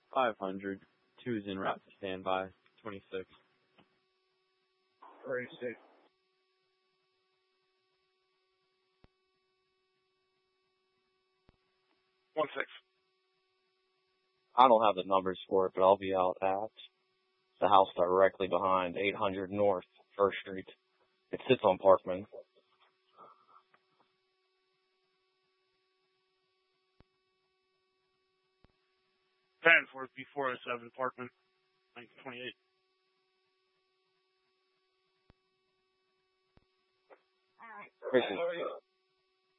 500. 2's en route to standby. 26. 36. One six. I don't have the numbers for it, but I'll be out at the house directly behind 800 North 1st Street. It sits on Parkman. 10 for B407 apartment, 1928. Appreciate it.